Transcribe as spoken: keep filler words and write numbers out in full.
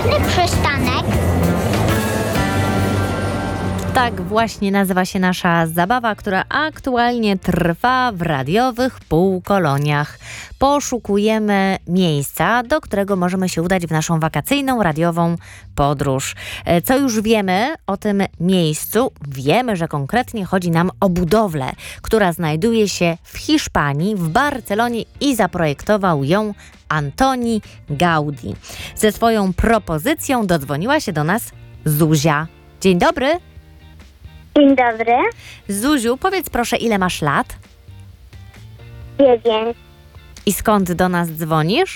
Nocny przystanek. Tak właśnie nazywa się nasza zabawa, która aktualnie trwa w radiowych półkoloniach. Poszukujemy miejsca, do którego możemy się udać w naszą wakacyjną radiową podróż. Co już wiemy o tym miejscu? Wiemy, że konkretnie chodzi nam o budowlę, która znajduje się w Hiszpanii, w Barcelonie i zaprojektował ją Antoni Gaudí. Ze swoją propozycją dodzwoniła się do nas Zuzia. Dzień dobry. Dzień dobry. Zuziu, powiedz proszę, ile masz lat Dziewięć. i skąd do nas dzwonisz?